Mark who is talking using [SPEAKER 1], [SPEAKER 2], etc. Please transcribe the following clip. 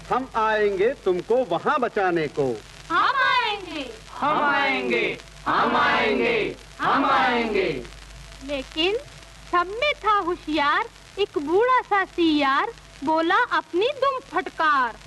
[SPEAKER 1] हम आएंगे तुमको वहाँ बचाने को।
[SPEAKER 2] हम आएंगे,
[SPEAKER 3] हम आएंगे, हम आएंगे, हम आएंगे।
[SPEAKER 2] लेकिन सब में था होशियार एक बूढ़ा सा सियार, बोला अपनी दुम फटकार।